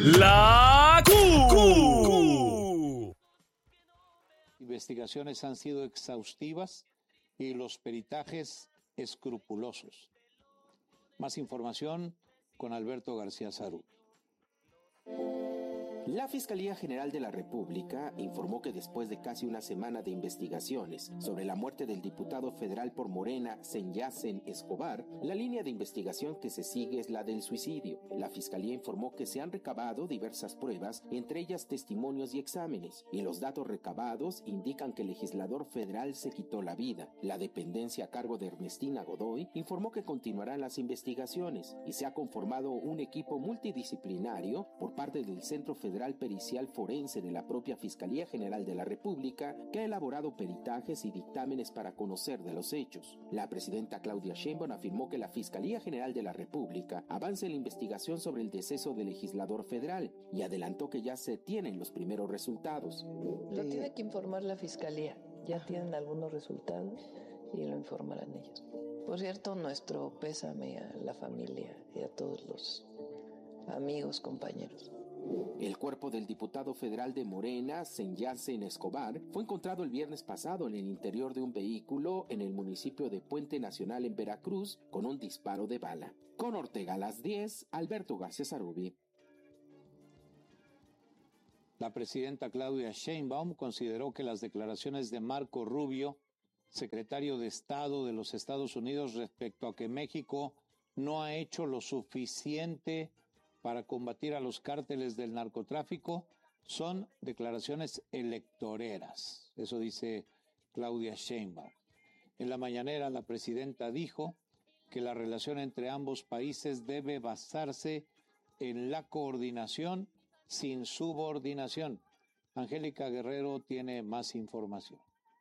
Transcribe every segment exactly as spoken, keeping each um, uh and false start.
La Q. Investigaciones han sido exhaustivas y los peritajes escrupulosos. Más información con Alberto García Sarú. La Fiscalía General de la República informó que después de casi una semana de investigaciones sobre la muerte del diputado federal por Morena, Senyacen Escobar, la línea de investigación que se sigue es la del suicidio. La Fiscalía informó que se han recabado diversas pruebas, entre ellas testimonios y exámenes, y los datos recabados indican que el legislador federal se quitó la vida. La dependencia a cargo de Ernestina Godoy informó que continuarán las investigaciones y se ha conformado un equipo multidisciplinario por parte del Centro Federal Pericial Forense de la propia Fiscalía General de la República, que ha elaborado peritajes y dictámenes para conocer de los hechos. La presidenta Claudia Sheinbaum afirmó que la Fiscalía General de la República avanza en la investigación sobre el deceso del legislador federal y adelantó que ya se tienen los primeros resultados. Lo tiene que informar la Fiscalía. Ya tienen algunos resultados y lo informarán ellos. Por cierto, nuestro pésame a la familia y a todos los amigos, compañeros. El cuerpo del diputado federal de Morena, Senyacen Escobar, fue encontrado el viernes pasado en el interior de un vehículo en el municipio de Puente Nacional en Veracruz con un disparo de bala. Con Ortega a las diez, Alberto García Sarubi. La presidenta Claudia Sheinbaum consideró que las declaraciones de Marco Rubio, secretario de Estado de los Estados Unidos, respecto a que México no ha hecho lo suficiente para combatir a los cárteles del narcotráfico, son declaraciones electoreras. Eso dice Claudia Sheinbaum. En la mañanera, la presidenta dijo que la relación entre ambos países debe basarse en la coordinación sin subordinación. Angélica Guerrero tiene más información.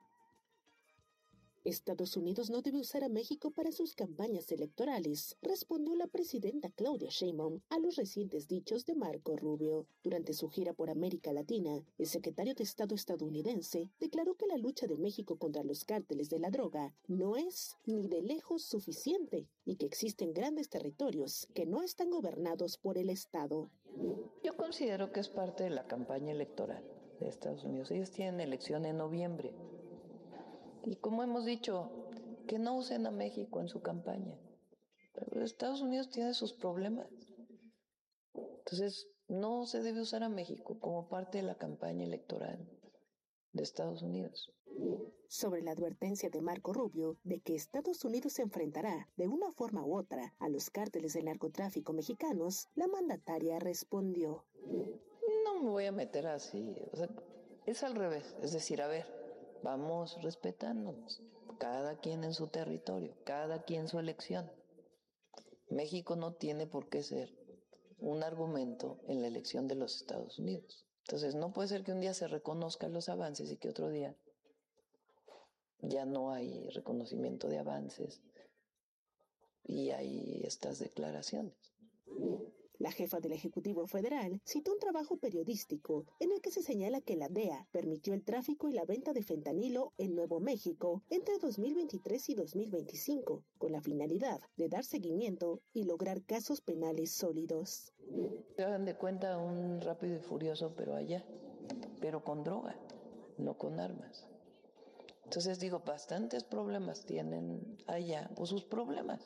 Estados Unidos no debe usar a México para sus campañas electorales, respondió la presidenta Claudia Sheinbaum a los recientes dichos de Marco Rubio. Durante su gira por América Latina, el secretario de Estado estadounidense declaró que la lucha de México contra los cárteles de la droga no es ni de lejos suficiente y que existen grandes territorios que no están gobernados por el Estado. Yo considero que es parte de la campaña electoral de Estados Unidos. Ellos tienen elección en noviembre. Y como hemos dicho, que no usen a México en su campaña. Pero Estados Unidos tiene sus problemas. Entonces, no se debe usar a México como parte de la campaña electoral de Estados Unidos. Sobre la advertencia de Marco Rubio de que Estados Unidos se enfrentará de una forma u otra a los cárteles del narcotráfico mexicanos, la mandataria respondió: No me voy a meter así. O sea, es al revés. Es decir, a ver, vamos respetándonos, cada quien en su territorio, cada quien su elección. México no tiene por qué ser un argumento en la elección de los Estados Unidos. Entonces no puede ser que un día se reconozcan los avances y que otro día ya no hay reconocimiento de avances y hay estas declaraciones. La jefa del Ejecutivo Federal citó un trabajo periodístico en el que se señala que la D E A permitió el tráfico y la venta de fentanilo en Nuevo México entre dos mil veintitrés y dos mil veinticinco, con la finalidad de dar seguimiento y lograr casos penales sólidos. Se hagan de cuenta un Rápido y Furioso, pero allá, pero con droga, no con armas. Entonces digo, bastantes problemas tienen allá, o sus problemas,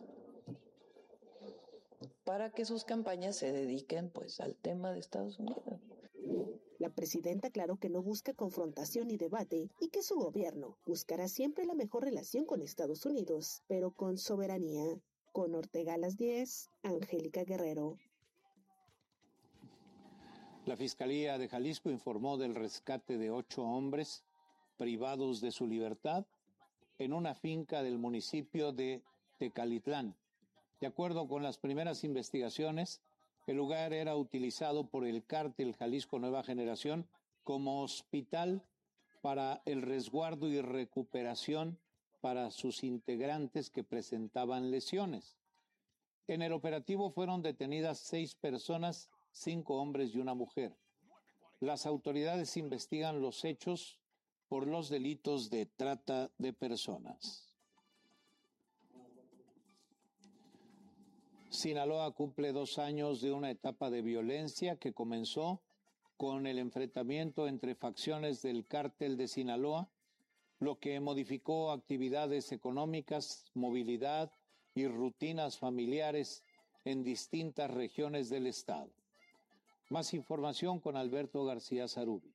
para que sus campañas se dediquen pues al tema de Estados Unidos. La presidenta aclaró que no busca confrontación ni debate y que su gobierno buscará siempre la mejor relación con Estados Unidos, pero con soberanía. Con Ortega a las diez, Angélica Guerrero. La Fiscalía de Jalisco informó del rescate de ocho hombres privados de su libertad en una finca del municipio de Tecalitlán. De acuerdo con las primeras investigaciones, el lugar era utilizado por el cártel Jalisco Nueva Generación como hospital para el resguardo y recuperación para sus integrantes que presentaban lesiones. En el operativo fueron detenidas seis personas, cinco hombres y una mujer. Las autoridades investigan los hechos por los delitos de trata de personas. Sinaloa cumple dos años de una etapa de violencia que comenzó con el enfrentamiento entre facciones del cártel de Sinaloa, lo que modificó actividades económicas, movilidad y rutinas familiares en distintas regiones del estado. Más información con Alberto García Zarubi.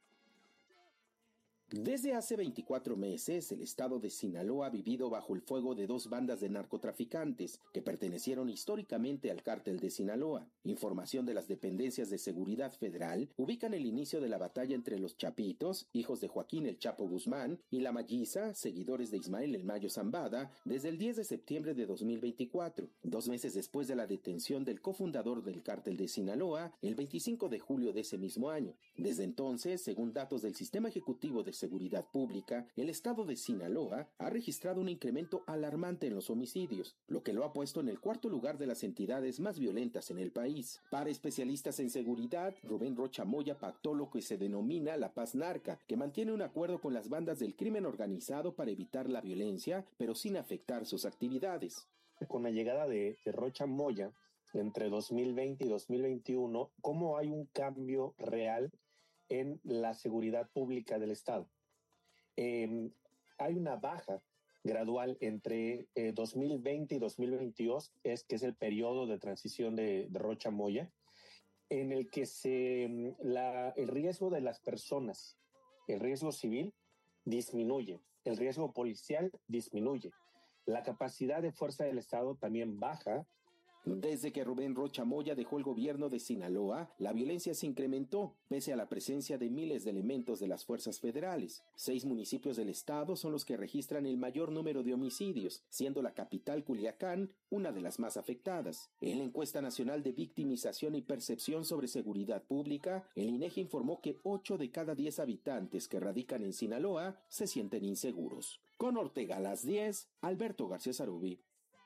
Desde hace veinticuatro meses, el estado de Sinaloa ha vivido bajo el fuego de dos bandas de narcotraficantes que pertenecieron históricamente al cártel de Sinaloa. Información de las dependencias de seguridad federal ubican el inicio de la batalla entre los Chapitos, hijos de Joaquín el Chapo Guzmán, y la Malliza, seguidores de Ismael el Mayo Zambada, desde el diez de septiembre de dos mil veinticuatro, dos meses después de la detención del cofundador del cártel de Sinaloa, el veinticinco de julio de ese mismo año. Desde entonces, según datos del Sistema Ejecutivo de Seguridad Pública, el estado de Sinaloa ha registrado un incremento alarmante en los homicidios, lo que lo ha puesto en el cuarto lugar de las entidades más violentas en el país. Para especialistas en seguridad, Rubén Rocha Moya pactó lo que se denomina la paz narca, que mantiene un acuerdo con las bandas del crimen organizado para evitar la violencia, pero sin afectar sus actividades. Con la llegada de, de Rocha Moya, entre dos mil veinte y dos mil veintiuno, ¿cómo hay un cambio real en la seguridad pública del Estado? Eh, hay una baja gradual entre eh, dos mil veinte y dos mil veintidós, es, que es el periodo de transición de, de Rocha Moya, en el que se, la, el riesgo de las personas, el riesgo civil disminuye, el riesgo policial disminuye, la capacidad de fuerza del Estado también baja. Desde que Rubén Rocha Moya dejó el gobierno de Sinaloa, la violencia se incrementó, pese a la presencia de miles de elementos de las fuerzas federales. Seis municipios del estado son los que registran el mayor número de homicidios, siendo la capital Culiacán una de las más afectadas. En la encuesta nacional de victimización y percepción sobre seguridad pública, el INEGI informó que ocho de cada diez habitantes que radican en Sinaloa se sienten inseguros. Con Ortega a las diez, Alberto García Zarubi.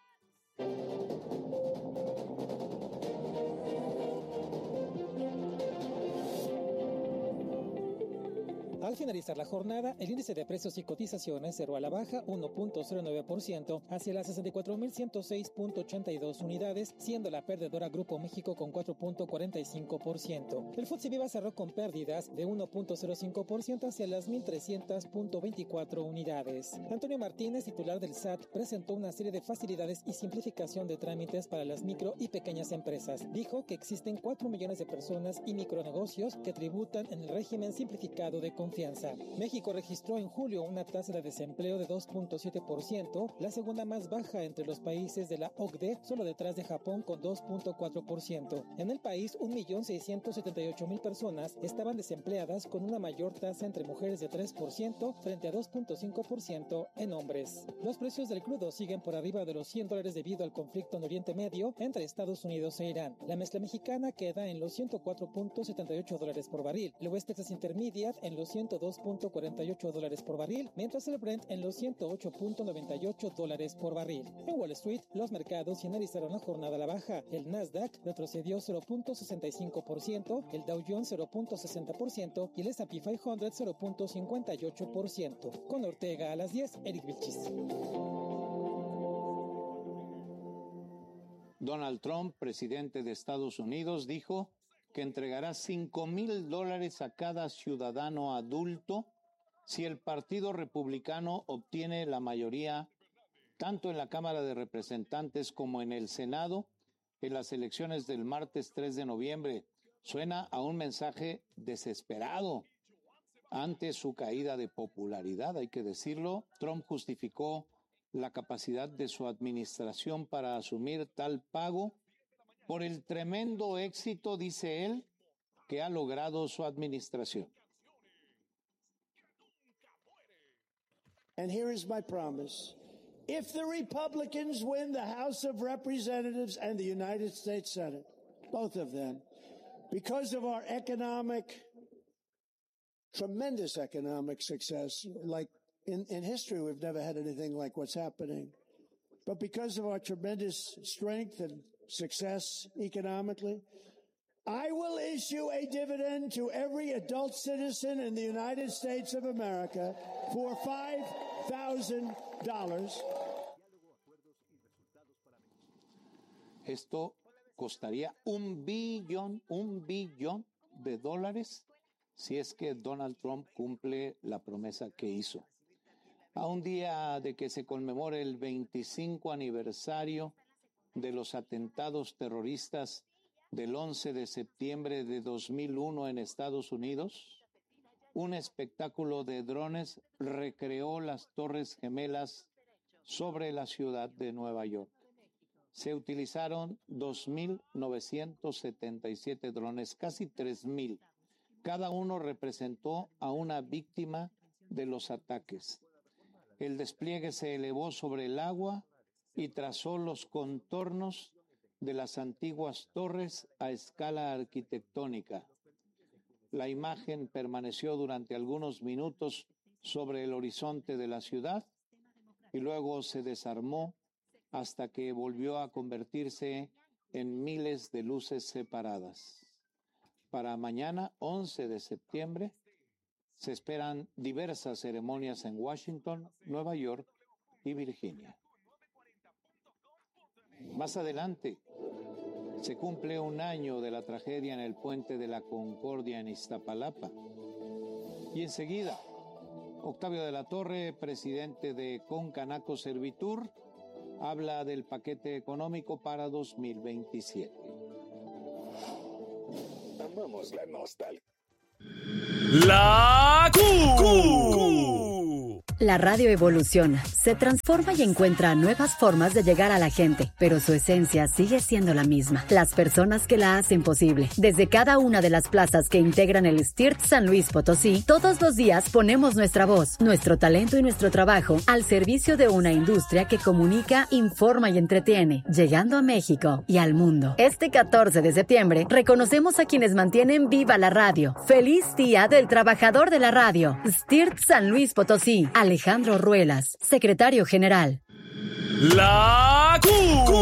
Al finalizar la jornada, el índice de precios y cotizaciones cerró a la baja uno punto cero nueve por ciento hacia las sesenta y cuatro mil ciento seis punto ochenta y dos unidades, siendo la perdedora Grupo México con cuatro punto cuarenta y cinco por ciento. El Futsi Viva cerró con pérdidas de uno punto cero cinco por ciento hacia las mil trescientos punto veinticuatro unidades. Antonio Martínez, titular del S A T, presentó una serie de facilidades y simplificación de trámites para las micro y pequeñas empresas. Dijo que existen cuatro millones de personas y micronegocios que tributan en el régimen simplificado de confianza. México registró en julio una tasa de desempleo de dos punto siete por ciento, la segunda más baja entre los países de la O C D E, solo detrás de Japón con dos punto cuatro por ciento. En el país, un millón seiscientos setenta y ocho mil personas estaban desempleadas, con una mayor tasa entre mujeres de tres por ciento frente a dos punto cinco por ciento en hombres. Los precios del crudo siguen por arriba de los cien dólares debido al conflicto en Oriente Medio entre Estados Unidos e Irán. La mezcla mexicana queda en los ciento cuatro punto setenta y ocho dólares por barril, el West Texas Intermediate en los ciento dos punto cuarenta y ocho dólares por barril, mientras el Brent en los ciento ocho punto noventa y ocho dólares por barril. En Wall Street, los mercados finalizaron la jornada a la baja. El Nasdaq retrocedió cero punto sesenta y cinco por ciento, el Dow Jones cero punto sesenta por ciento y el S and P quinientos cero punto cincuenta y ocho por ciento. Con Ortega a las diez, Eric Vilchis. Donald Trump, presidente de Estados Unidos, dijo que entregará cinco mil dólares a cada ciudadano adulto si el Partido Republicano obtiene la mayoría tanto en la Cámara de Representantes como en el Senado en las elecciones del martes tres de noviembre. Suena a un mensaje desesperado ante su caída de popularidad, hay que decirlo. Trump justificó la capacidad de su administración para asumir tal pago por el tremendo éxito, dice él, que ha logrado su administración. And here is my promise. If the Republicans win the House of Representatives and the United States Senate, both of them, because of our economic, tremendous economic success, like in, in history, we've never had anything like what's happening. But because of our tremendous strength and success economically, I will issue a dividend to every adult citizen in the United States of America for five thousand dollars. Esto costaría un billón, un billón de dólares si es que Donald Trump cumple la promesa que hizo. A un día de que se conmemore el veinticinco aniversario de los atentados terroristas del once de septiembre de dos mil uno en Estados Unidos, un espectáculo de drones recreó las Torres Gemelas sobre la ciudad de Nueva York. Se utilizaron dos mil novecientos setenta y siete drones, casi tres mil. Cada uno representó a una víctima de los ataques. El despliegue se elevó sobre el agua y trazó los contornos de las antiguas torres a escala arquitectónica. La imagen permaneció durante algunos minutos sobre el horizonte de la ciudad y luego se desarmó hasta que volvió a convertirse en miles de luces separadas. Para mañana, once de septiembre, se esperan diversas ceremonias en Washington, Nueva York y Virginia. Más adelante, se cumple un año de la tragedia en el Puente de la Concordia en Iztapalapa. Y enseguida, Octavio de la Torre, presidente de Concanaco Servitur, habla del paquete económico para dos mil veintisiete. Amamos la nostalgia. La Q. La radio evoluciona, se transforma y encuentra nuevas formas de llegar a la gente, pero su esencia sigue siendo la misma. Las personas que la hacen posible. Desde cada una de las plazas que integran el S T I R T San Luis Potosí, todos los días ponemos nuestra voz, nuestro talento y nuestro trabajo al servicio de una industria que comunica, informa y entretiene, llegando a México y al mundo. Este catorce de septiembre, reconocemos a quienes mantienen viva la radio. ¡Feliz Día del Trabajador de la Radio! S T I R T San Luis Potosí. Alejandro Ruelas, secretario general. La Q.